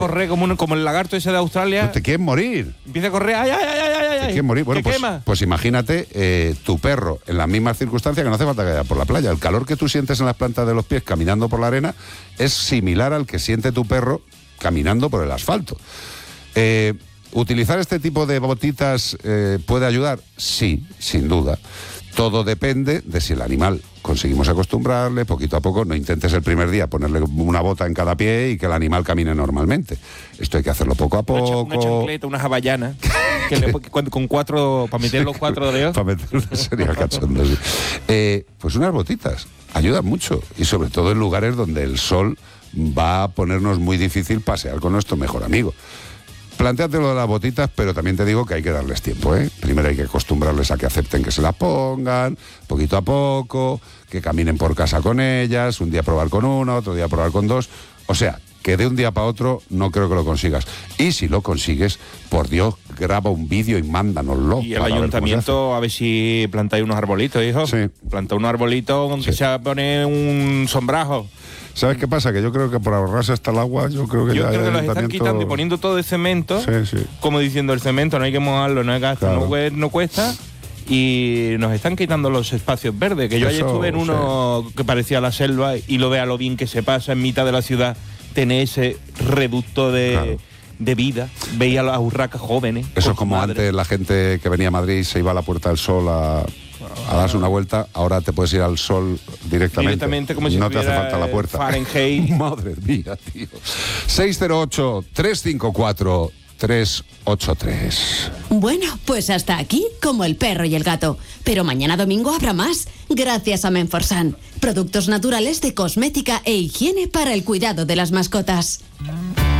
correr como el lagarto ese de Australia. Pues te quieres morir. Empieza a correr, ¡ay! Te quieres morir. Bueno, pues imagínate tu perro en las mismas circunstancias, que no hace falta que vaya por la playa. El calor que tú sientes en las plantas de los pies caminando por la arena es similar al que siente tu perro caminando por el asfalto. ¿Utilizar este tipo de botitas puede ayudar? Sí, sin duda. Todo depende de si el animal conseguimos acostumbrarle poquito a poco. No intentes el primer día ponerle una bota en cada pie y que el animal camine normalmente. Esto hay que hacerlo poco a poco. Una chancleta, unas havallanas, con 4, para meter los 4 dedos. Para meterlo sería cachondo, sí. Pues unas botitas ayudan mucho, y sobre todo en lugares donde el sol va a ponernos muy difícil pasear con nuestro mejor amigo. Plantéate lo de las botitas, pero también te digo que hay que darles tiempo, ¿eh? Primero hay que acostumbrarles a que acepten que se las pongan, poquito a poco, que caminen por casa con ellas, un día probar con uno, otro día probar con 2. O sea, que de un día para otro no creo que lo consigas. Y si lo consigues, por Dios, graba un vídeo y mándanoslo. Y el ayuntamiento, a ver si plantáis unos arbolitos, hijo. Sí. Planta unos arbolitos, aunque sea poner un sombrajo. ¿Sabes qué pasa? Que yo creo que por ahorrarse hasta el agua, yo creo que los están quitando y poniendo todo de cemento, sí. Como diciendo, el cemento no hay que mojarlo, no hay gasto, claro. no cuesta, y nos están quitando los espacios verdes, que yo ayer estuve en uno que parecía la selva, y lo vea lo bien que se pasa en mitad de la ciudad, tener ese reducto de vida, veía a las urracas jóvenes. Eso es como antes la gente que venía a Madrid se iba a la Puerta del Sol a darse una vuelta. Ahora te puedes ir al sol directamente como si no te hace falta la puerta. Fahrenheit. Madre mía, tío. 608-354-383. Bueno, pues hasta aquí, como el perro y el gato. Pero mañana domingo habrá más, gracias a Menforsan. Productos naturales de cosmética e higiene para el cuidado de las mascotas.